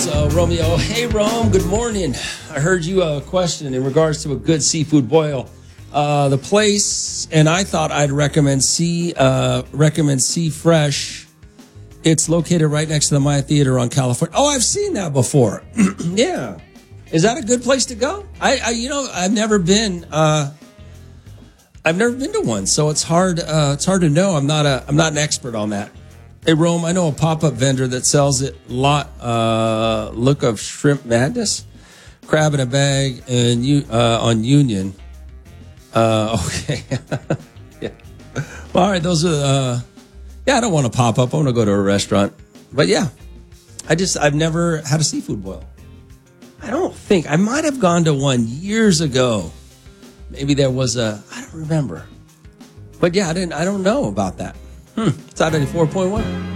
Romeo. Hey, Rome. Good morning. I heard you a question in regards to a good seafood boil. The place, and I thought I'd recommend Sea Fresh. It's located right next to the Maya Theater on California. Oh, I've seen that before. Yeah. Is that a good place to go? I've never been. I've never been to one, so it's hard. It's hard to know. I'm not an expert on that. Hey, Rome, I know a pop-up vendor that sells it. Look of Shrimp Madness, crab in a bag, and on Union. Okay. Yeah. Well, all right. Those are. I don't want to pop up. I want to go to a restaurant. But yeah, I've never had a seafood boil. I don't think. I might have gone to one years ago. Maybe there was I don't remember. But yeah, I don't know about that. It's out 94.1.